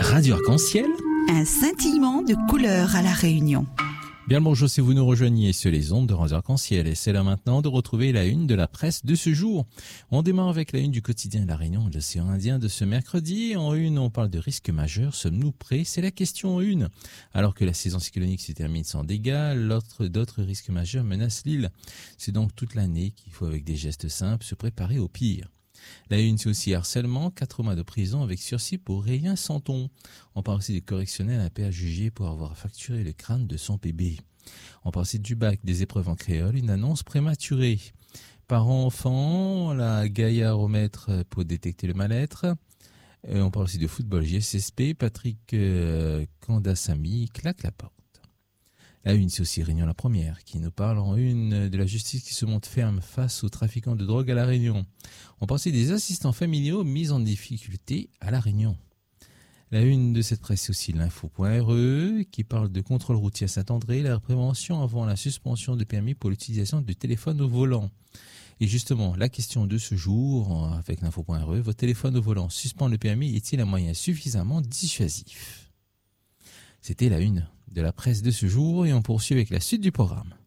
Radio Arc-en-Ciel. Un scintillement de couleurs à La Réunion. Bien le bonjour si vous nous rejoignez sur les ondes de Radio Arc-en-Ciel. Et c'est là maintenant de retrouver la une de la presse de ce jour. On démarre avec la une du quotidien de La Réunion de l'océan Indien de ce mercredi. En une, on parle de risques majeurs. Sommes-nous prêts? C'est la question en une. Alors que la saison cyclonique se termine sans dégâts, d'autres risques majeurs menacent l'île. C'est donc toute l'année qu'il faut, avec des gestes simples, se préparer au pire. La une, c'est aussi harcèlement, 4 mois de prison avec sursis pour Aurélien Santon. On parle aussi des correctionnels, un père jugé pour avoir facturé le crâne de son bébé. On parle aussi du bac, des épreuves en créole, une annonce prématurée. Parents-enfants, la gaillaromètre pour détecter le mal-être. On parle aussi de football GSSP, Patrick Kandassamy claque la porte. La une, c'est aussi Réunion la première, qui nous parle en une de la justice qui se montre ferme face aux trafiquants de drogue à La Réunion. On parle aussi des assistants familiaux mis en difficulté à La Réunion. La une de cette presse, c'est aussi l'info.re, qui parle de contrôle routier à Saint-André, la prévention avant la suspension de permis pour l'utilisation du téléphone au volant. Et justement, la question de ce jour, avec l'info.re, votre téléphone au volant suspend le permis, est-il un moyen suffisamment dissuasif? C'était la une de la presse de ce jour et on poursuit avec la suite du programme.